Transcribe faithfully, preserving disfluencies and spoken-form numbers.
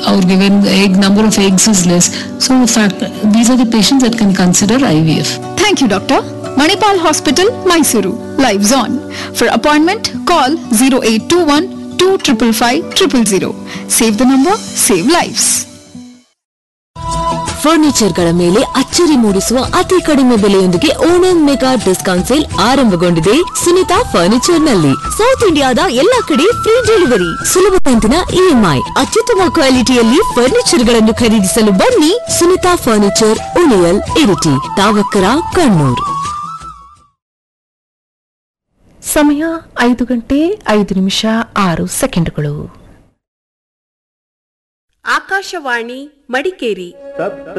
or given egg number of eggs is less. So in fact, these are the patients that can consider I V F. Thank you, Doctor. Manipal Hospital, Mysuru. Lives on. For appointment, call zero eight two one two five five five zero zero. Save the number, save lives. ಫರ್ನಿಚರ್ಗಳ ಮೇಲೆ ಅಚ್ಚರಿ ಮೂಡಿಸುವ ಅತಿ ಕಡಿಮೆ ಬೆಲೆಯೊಂದಿಗೆ Onam mega discount sale ಆರಂಭಗೊಂಡಿದೆ Sunita furniture ನಲ್ಲಿ. South ಇಂಡಿಯಾದ ಎಲ್ಲಾ ಕಡೆ ಫ್ರೀ ಡೆಲಿವರಿ, ಸುಲಭ ಕಂತಿನ ಇಎಂಐ, ಅತ್ಯುತ್ತಮ ಕ್ವಾಲಿಟಿಯಲ್ಲಿ ಫರ್ನಿಚರ್ ಗಳನ್ನು ಖರೀದಿಸಲು ಬನ್ನಿ. ಸುನಿತಾ ಫರ್ನಿಚರ್, ಉಳಿಯಲ್, ಇರಿಟಿ, ತಾವಕ್ಕರ, ಕಣ್ಣೂರ್. ಸಮಯ ಐದು ಗಂಟೆ ಐದು ನಿಮಿಷ ಆರು ಸೆಕೆಂಡ್ಗಳು. ಆಕಾಶವಾಣಿ ಮಡಿಕೇರಿ.